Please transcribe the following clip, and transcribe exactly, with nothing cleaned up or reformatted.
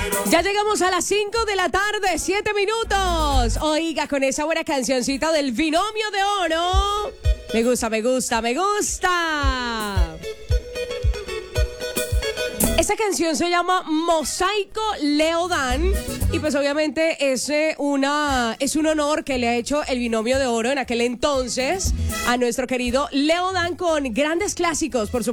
Ya llegamos a las cinco de la tarde, siete minutos. Oiga, con esa buena cancioncita del Binomio de Oro. Me gusta, me gusta, me gusta. Esta canción se llama Mosaico Leodán y pues obviamente es, eh, una, es un honor que le ha hecho el Binomio de Oro en aquel entonces a nuestro querido Leodán con grandes clásicos, por supuesto.